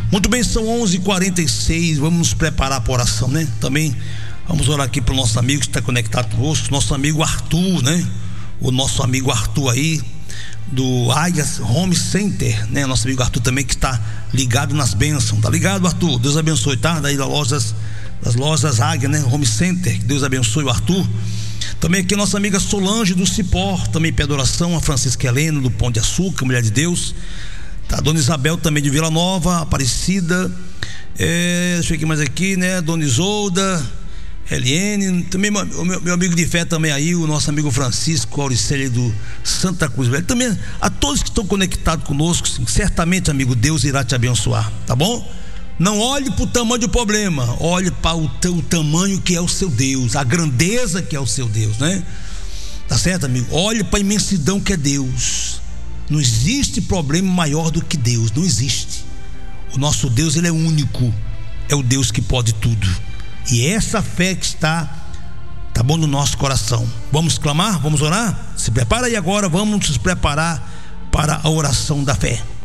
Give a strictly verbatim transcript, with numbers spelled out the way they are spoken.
Muito bem, são onze e quarenta e seis, vamos nos preparar para a oração, né? Também vamos orar aqui para o nosso amigo que está conectado conosco, nosso amigo Arthur, né? O nosso amigo Arthur aí, do Águias Home Center, né? Nosso amigo Arthur também que está ligado nas bênçãos, tá ligado, Arthur? Deus abençoe, tá? Daí das lojas, das lojas Águia, né? Home Center, Deus abençoe o Arthur. Também aqui a nossa amiga Solange do Cipó, também pede oração, a Francisca Helena do Pão de Açúcar, mulher de Deus. Tá, Dona Isabel também de Vila Nova, Aparecida, é, deixa eu ver aqui mais aqui, né? Dona Isolda, Eliene, também o meu, meu amigo de fé também aí, o nosso amigo Francisco Auricelli do Santa Cruz Velho. Também a todos que estão conectados conosco, certamente, amigo, Deus irá te abençoar, tá bom? Não olhe para o tamanho do problema, olhe para o, o tamanho que é o seu Deus, a grandeza que é o seu Deus, né? Tá certo, amigo? Olhe para a imensidão que é Deus. Não existe problema maior do que Deus, não existe. O nosso Deus, ele é único, é o Deus que pode tudo. E é essa fé que está, tá bom, no nosso coração. Vamos clamar, vamos orar? Se prepara aí agora, vamos nos preparar para a oração da fé.